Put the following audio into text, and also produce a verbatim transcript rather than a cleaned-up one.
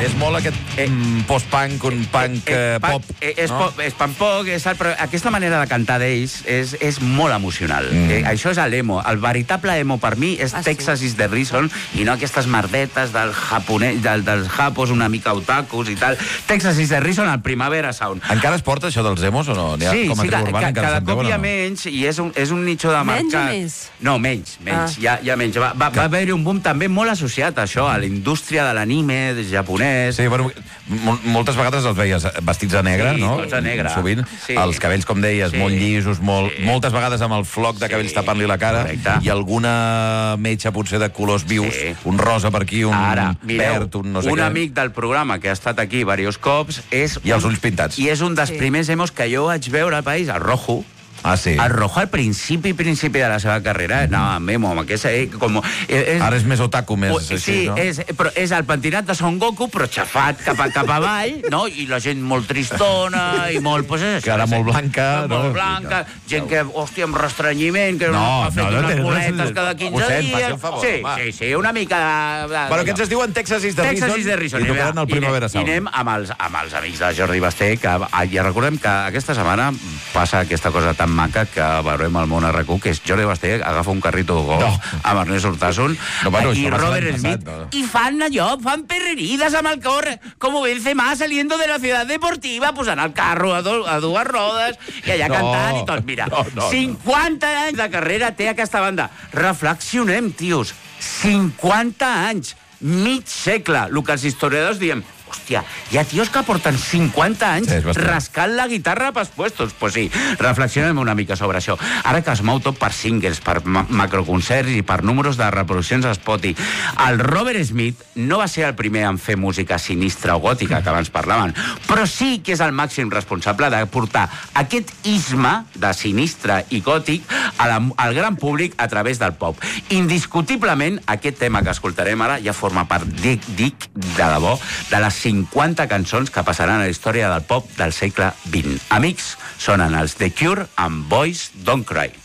És molt aquest eh, post-punk, un punk eh, eh, pop. Eh, és, no? pop, és punk pop, és el, però aquesta manera de cantar d'ells és, és molt emocional. Mm. Eh, això és l'emo. El veritable emo per mi és ah, Texas sí. is the reason i no aquestes merdetes del japonès, del, dels japos una mica otakus i tal. Texas is the reason al Primavera Sound. Encara es porta això dels emos o no? Sí, com a sí, tribu urbana, ca, cada cop hi ha no? menys i és un, és un nicho de mercat. Menys o més? No, menys, menys. Ah. Hi, ha, hi ha menys. Va, va, va haver-hi un boom també molt associat a això, a la indústria de l'anime japonès. Sí, bueno, moltes vegades els veies vestits de negre, sí, no? tots de negre. Sovint. Sí. Els cabells, com deies, sí. molt llisos, molt, sí. moltes vegades amb el floc de cabells sí. tapant-li la cara. Correcte. I alguna metxa potser de colors vius, sí. un rosa per aquí, un Ara, mireu, verd, un no sé un què. amic del programa que ha estat aquí diversos cops és... I els ulls pintats. I és un dels sí. primers emos que jo vaig veure al país, el Rojo. Ah, sí. El Rojo al principi, principi de la seva carrera, mm. no, memo, amb aquesta... Eh, com, eh, és, Ara és més otaku, més o, així, sí, no? és, però és el pentinat de Son Goku, però xafat cap, a, cap avall, no? I la gent molt tristona i molt... Pues és això, cara molt blanca, molt no? blanca, gent que, hòstia, amb restrenyiment, que no, ha fet no, unes no, boletes cada quinze Mossèn, dies... faci el favor, sí, va. sí, sí, una mica... De, de, Però aquests es diuen Texas is the Texas Reason, is the Reason. i tocaran el Primavera Sound. I anem amb els, amb els amics de Jordi Basté, que ja recordem que aquesta setmana passa aquesta cosa tan maca que veurem al món a RAC u, que és Jordi Basté agafa un carrito de golf no. amb Ernest Urtasun no, bueno, i Robert Smith, passat, no. i fan allò, fan perrerides amb el cor, com Benzema saliendo de la ciudad deportiva, posant el carro a, do, a dues rodes, i allà no, cantant i tot. Mira, no, no, cinquanta no. anys de carrera té aquesta banda. Reflexionem, tios. cinquanta anys, mig segle, el que els historiadors diem. Hòstia, hi ha tios que porten cinquanta anys sí, rascant la guitarra pels puestos. Pues sí, reflexionem una mica sobre això. Ara que es mou tot per singles, per ma macroconcerts i per números de reproduccions a Spotify, el Robert Smith no va ser el primer en fer música sinistra o gòtica, que abans parlaven, però sí que és el màxim responsable de portar aquest isme de sinistre i gòtic a la, al gran públic a través del pop. Indiscutiblement, aquest tema que escoltarem ara ja forma part, dic, dic de debò, de les cinquanta cançons que passaran a la història del pop del segle vint. Amics, sonen els The Cure amb Boys Don't Cry.